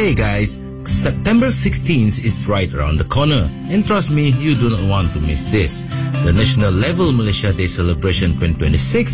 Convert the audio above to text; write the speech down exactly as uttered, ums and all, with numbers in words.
Hey guys, September sixteenth is right around the corner, and trust me, you do not want to miss this. The National Level Malaysia Day Celebration twenty twenty-six